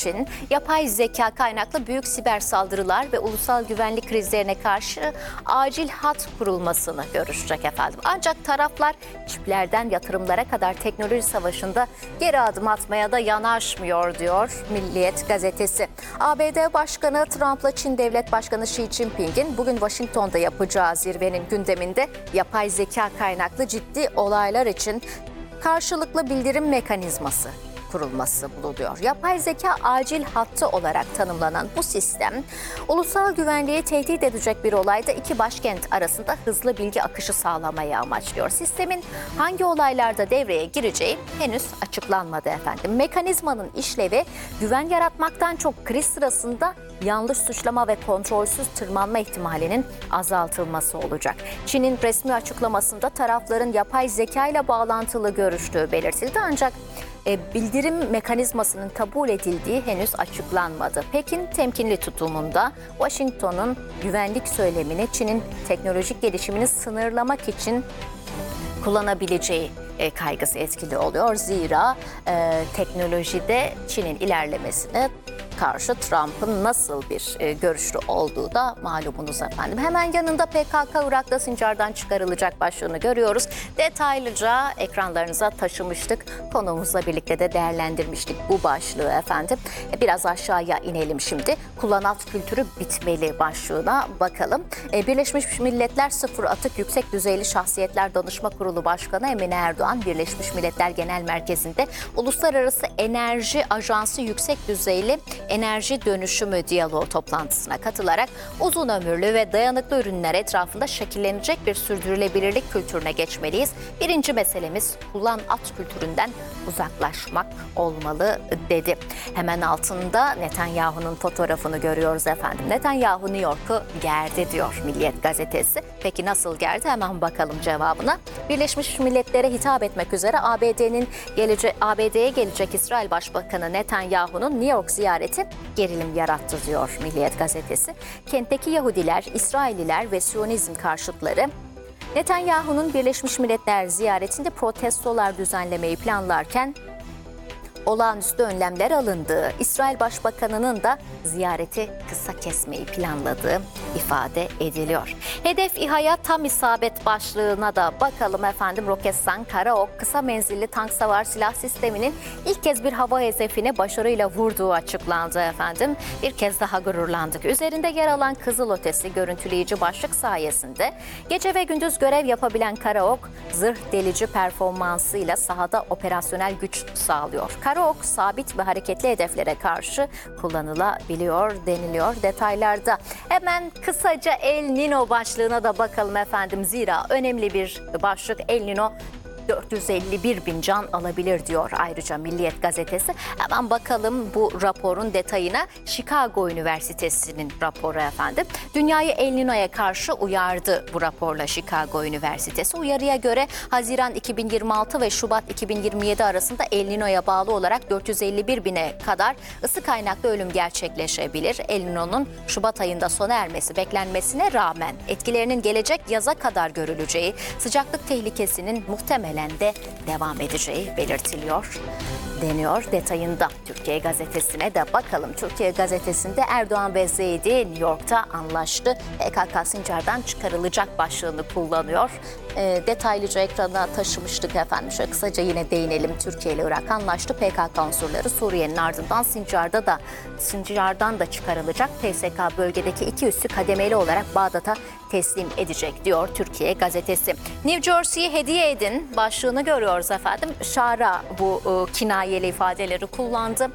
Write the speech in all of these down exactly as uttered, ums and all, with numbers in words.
için yapay zeka kaynaklı büyük siber saldırılar ve ulusal güvenlik krizlerine karşı acil hat kurulmasını görüşecek efendim. Ancak taraflar çiplerden yatırımlara kadar teknoloji savaşında geri adım atmaya da yanaşmıyor diyor Milliyet gazetesi. A B D Başkanı Trump'la Çin Devlet Başkanı Xi Jinping'in bugün Washington'da yapacağı zirvenin gündeminde yapay zeka kaynaklı ciddi olaylar için karşılıklı bildirim mekanizması kurulması bulunuyor. Yapay zeka acil hattı olarak tanımlanan bu sistem, ulusal güvenliği tehdit edecek bir olayda iki başkent arasında hızlı bilgi akışı sağlamayı amaçlıyor. Sistemin hangi olaylarda devreye gireceği henüz açıklanmadı efendim. Mekanizmanın işlevi güven yaratmaktan çok kriz sırasında yanlış suçlama ve kontrolsüz tırmanma ihtimalinin azaltılması olacak. Çin'in resmi açıklamasında tarafların yapay zeka ile bağlantılı görüştüğü belirtildi, ancak E, bildirim mekanizmasının kabul edildiği henüz açıklanmadı. Pekin temkinli tutumunda Washington'un güvenlik söylemini Çin'in teknolojik gelişimini sınırlamak için kullanabileceği e, kaygısı etkili oluyor. Zira e, teknolojide Çin'in ilerlemesine karşı Trump'ın nasıl bir e, görüşlü olduğu da malumunuz efendim. Hemen yanında P K K Irak'ta Sincar'dan çıkarılacak başlığını görüyoruz. Detaylıca ekranlarınıza taşımıştık. Konuğumuzla birlikte de değerlendirmiştik bu başlığı efendim. E, biraz aşağıya inelim şimdi. Kullanat kültürü bitmeli başlığına bakalım. E, Birleşmiş Milletler Sıfır Atık Yüksek Düzeyli Şahsiyetler Danışma Kurulu Başkanı Emine Erdoğan, Birleşmiş Milletler Genel Merkezi'nde Uluslararası Enerji Ajansı Yüksek Düzeyli Enerji Dönüşümü Diyaloğu toplantısına katılarak uzun ömürlü ve dayanıklı ürünler etrafında şekillenecek bir sürdürülebilirlik kültürüne geçmeliyiz. Birinci meselemiz kullan at kültüründen uzaklaşmak olmalı dedi. Hemen altında Netanyahu'nun fotoğrafını görüyoruz efendim. Netanyahu New York'u gerdi diyor Milliyet gazetesi. Peki nasıl gerdi? Hemen bakalım cevabına. Birleşmiş Milletler'e hitap etmek üzere A B D'nin gelece A B D'ye gelecek İsrail Başbakanı Netanyahu'nun New York ziyareti gerilim yarattı diyor Milliyet gazetesi. Kentteki Yahudiler, İsraililer ve Siyonizm karşıtları Netanyahu'nun Birleşmiş Milletler ziyaretinde protestolar düzenlemeyi planlarken olağanüstü önlemler alındığı, İsrail Başbakanı'nın da ziyareti kısa kesmeyi planladığı ifade ediliyor. Hedef İHA'ya tam isabet başlığına da bakalım efendim. Roketsan Karaok kısa menzilli tank savar silah sisteminin ilk kez bir hava hedefine başarıyla vurduğu açıklandı efendim. Bir kez daha gururlandık. Üzerinde yer alan kızılötesi görüntüleyici başlık sayesinde gece ve gündüz görev yapabilen Karaok, zırh delici performansıyla sahada operasyonel güç sağlıyor. Karaok sabit ve hareketli hedeflere karşı kullanılabiliyor deniliyor detaylarda. Hemen kısaca El Nino başlığına da bakalım efendim. Zira önemli bir başlık. El Nino dört yüz elli bir bin can alabilir diyor ayrıca Milliyet gazetesi. Hemen bakalım bu raporun detayına. Chicago Üniversitesi'nin raporu efendim. Dünyayı El Nino'ya karşı uyardı bu raporla Chicago Üniversitesi. Uyarıya göre Haziran iki bin yirmi altı ve Şubat iki bin yirmi yedi arasında El Nino'ya bağlı olarak dört yüz elli bir bine kadar ısı kaynaklı ölüm gerçekleşebilir. El Nino'nun Şubat ayında sona ermesi beklenmesine rağmen etkilerinin gelecek yaza kadar görüleceği, sıcaklık tehlikesinin muhtemelen de devam edeceği belirtiliyor deniyor detayında. Türkiye Gazetesi'ne de bakalım. Türkiye Gazetesi'nde Erdoğan ve Zeydi New York'ta anlaştı. P K K Sincar'dan çıkarılacak başlığını kullanıyor. E, detaylıca ekrana taşımıştık efendim. Şöyle kısaca yine değinelim. Türkiye ile Irak anlaştı. P K K unsurları Suriye'nin ardından Sincar'da da Sincar'dan da çıkarılacak. P S K bölgedeki iki üssü kademeli olarak Bağdat'a teslim edecek diyor Türkiye Gazetesi. New Jersey'yi hediye edin başlığını görüyoruz efendim. Şara bu e, kinayeli ifadeleri kullandı.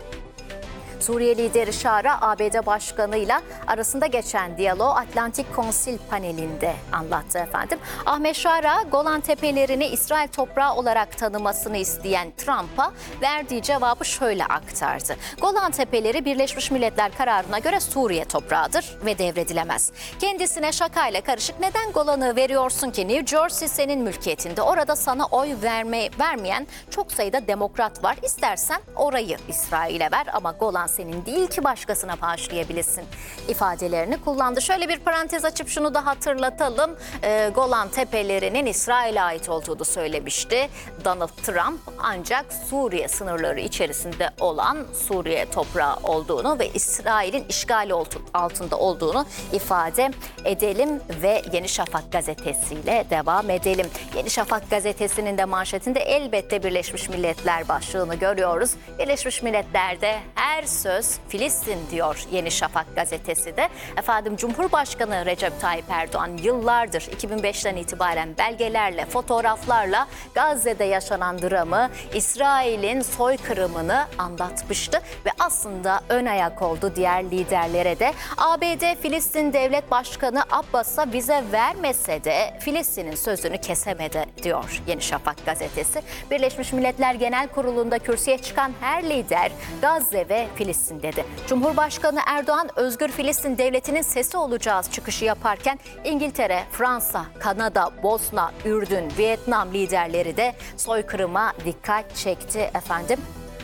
Suriye lideri Şara, A B D Başkanı'yla arasında geçen diyaloğu Atlantik Konsil panelinde anlattı efendim. Ahmet Şara, Golan Tepelerini İsrail toprağı olarak tanımasını isteyen Trump'a verdiği cevabı şöyle aktardı. Golan Tepeleri Birleşmiş Milletler kararına göre Suriye toprağıdır ve devredilemez. Kendisine şakayla karışık neden Golan'ı veriyorsun ki? New Jersey senin mülkiyetinde. Orada sana oy verme, vermeyen çok sayıda demokrat var. İstersen orayı İsrail'e ver ama Golan senin değil ki başkasına bağışlayabilesin ifadelerini kullandı. Şöyle bir parantez açıp şunu da hatırlatalım. Ee, Golan Tepelerinin İsrail'e ait olduğunu söylemişti Donald Trump. Ancak Suriye sınırları içerisinde olan Suriye toprağı olduğunu ve İsrail'in işgali altında olduğunu ifade edelim ve Yeni Şafak gazetesiyle devam edelim. Yeni Şafak gazetesinin de manşetinde elbette Birleşmiş Milletler başlığını görüyoruz. Birleşmiş Milletler'de her söz Filistin diyor Yeni Şafak gazetesi de. Efendim Cumhurbaşkanı Recep Tayyip Erdoğan yıllardır iki bin beşten itibaren belgelerle, fotoğraflarla Gazze'de yaşanan dramı, İsrail'in soykırımını anlatmıştı ve aslında ön ayak oldu diğer liderlere de. A B D Filistin Devlet Başkanı Abbas'a vize vermese de Filistin'in sözünü kesemedi diyor Yeni Şafak gazetesi. Birleşmiş Milletler Genel Kurulu'nda kürsüye çıkan her lider Gazze ve Filistin dedi. Cumhurbaşkanı Erdoğan özgür Filistin devletinin sesi olacağız çıkışı yaparken İngiltere, Fransa, Kanada, Bosna, Ürdün, Vietnam liderleri de soykırıma dikkat çekti efendim.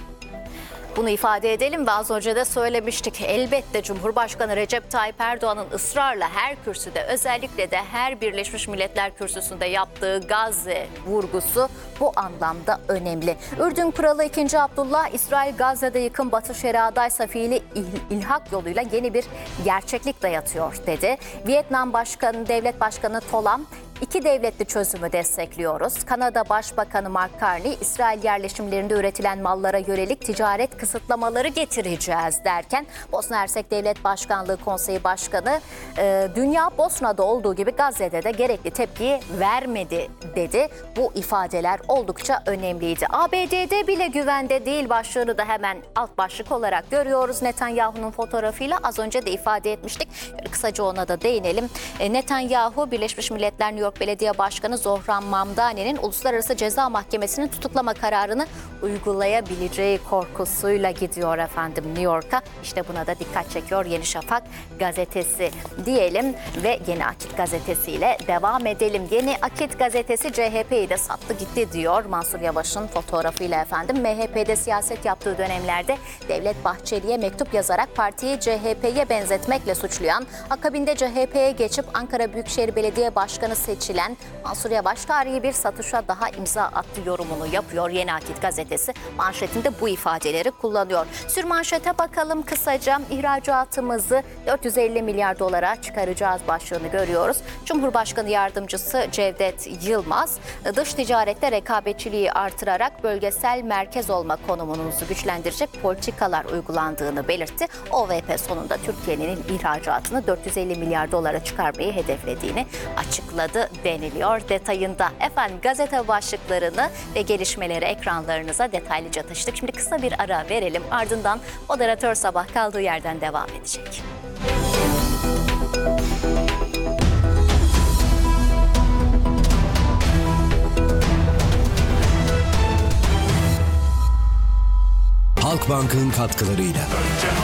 Bunu ifade edelim ve az önce de söylemiştik. Elbette Cumhurbaşkanı Recep Tayyip Erdoğan'ın ısrarla her kürsüde, özellikle de her Birleşmiş Milletler kürsüsünde yaptığı Gazze vurgusu bu anlamda önemli. Ürdün Kralı ikinci. Abdullah, İsrail Gazze'de yıkım, Batı Şeria'daysa fiili il- ilhak yoluyla yeni bir gerçeklik dayatıyor dedi. Vietnam Başkanı, Devlet Başkanı Tolam, İki devletli çözümü destekliyoruz. Kanada Başbakanı Mark Carney, İsrail yerleşimlerinde üretilen mallara yönelik ticaret kısıtlamaları getireceğiz derken Bosna Hersek Devlet Başkanlığı Konseyi Başkanı, e, dünya Bosna'da olduğu gibi Gazze'de de gerekli tepkiyi vermedi dedi. Bu ifadeler oldukça önemliydi. A B D'de bile güvende değil başlığını da hemen alt başlık olarak görüyoruz. Netanyahu'nun fotoğrafıyla az önce de ifade etmiştik. Kısaca ona da değinelim. E, Netanyahu, Birleşmiş Milletler New York Belediye Başkanı Zohran Mamdani'nin Uluslararası Ceza Mahkemesi'nin tutuklama kararını uygulayabileceği korkusuyla gidiyor efendim New York'a. İşte buna da dikkat çekiyor Yeni Şafak gazetesi diyelim ve Yeni Akit gazetesiyle devam edelim. Yeni Akit gazetesi C H P'yi de sattı gitti diyor Mansur Yavaş'ın fotoğrafıyla efendim. M H P'de siyaset yaptığı dönemlerde Devlet Bahçeli'ye mektup yazarak partiyi C H P'ye benzetmekle suçlayan, akabinde C H P'ye geçip Ankara Büyükşehir Belediye Başkanı seçilen Mansur Yavaş tarihi bir satışa daha imza attı yorumunu yapıyor. Yeni Akit gazetesi manşetinde bu ifadeleri kullanıyor. Sürmanşete bakalım kısaca. İhracatımızı dört yüz elli milyar dolara çıkaracağız başlığını görüyoruz. Cumhurbaşkanı Yardımcısı Cevdet Yılmaz, dış ticarette rekabetçiliği artırarak bölgesel merkez olma konumumuzu güçlendirecek politikalar uygulandığını belirtti. O V P sonunda Türkiye'nin ihracatını dört yüz elli milyar dolara çıkarmayı hedeflediğini açıkladı deniliyor detayında. Efendim gazete başlıklarını ve gelişmeleri ekranlarınıza detaylıca taşıdık. Şimdi kısa bir ara verelim. Ardından moderatör Sabah kaldığı yerden devam edecek. Halkbank'ın katkılarıyla.